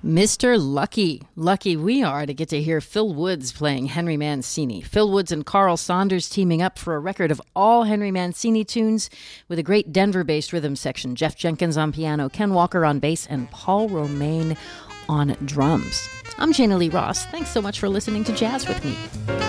Mr. Lucky. Lucky we are to get to hear Phil Woods playing Henry Mancini. Phil Woods and Carl Saunders teaming up for a record of all Henry Mancini tunes with a great Denver-based rhythm section. Jeff Jenkins on piano, Ken Walker on bass, and Paul Romaine on drums. I'm Jana Lee Ross. Thanks so much for listening to Jazz with me.